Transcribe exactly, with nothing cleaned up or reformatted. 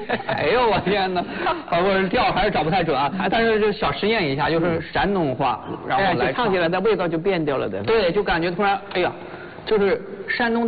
哎呦我天哪！啊，我调还是找不太准啊，但是就小实验一下，就是山东话，然后来唱起来的味道就变掉了的。 对，就感觉突然，哎呀，就是山东。